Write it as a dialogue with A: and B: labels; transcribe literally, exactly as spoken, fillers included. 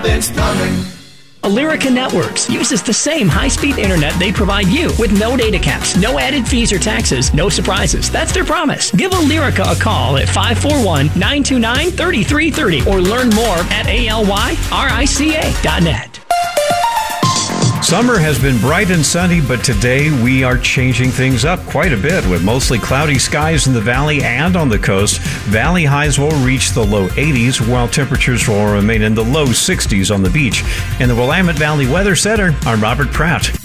A: Robbins Plumbing.
B: Alerica Networks uses the same high-speed internet they provide you with no data caps, no added fees or taxes, no surprises. That's their promise. Give Alerica a call at five four one, nine two nine, three three three zero or learn more at A L Y R I C A dot net.
C: Summer has been bright and sunny, but today we are changing things up quite a bit with mostly cloudy skies in the valley and on the coast. Valley highs will reach the low eighties, while temperatures will remain in the low sixties on the beach. In the Willamette Valley Weather Center, I'm Robert Pratt.